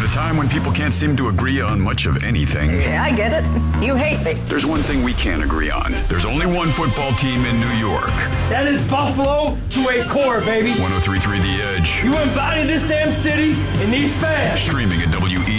a time when people can't seem to agree on much of anything. Yeah, I get it. You hate me. There's one thing we can agree on. There's only one football team in New York. That is Buffalo to a core, baby. 103.3 The Edge. You embody this damn city and these fans. Streaming at WE.